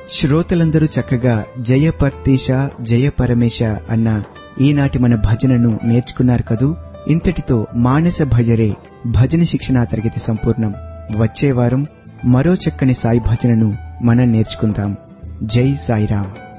శ్రోతలందరూ చక్కగా జయ పర్తీష జయ పరమేశ అన్న ఈనాటి మన భజనను నేర్చుకున్నారు కదూ. ఇంతటితో మానస భజరే భజన శిక్షణా తరగతి సంపూర్ణం. వచ్చే వారం మరో చక్కని సాయి భజనను మనం నేర్చుకుందాం. జై సాయిరాం.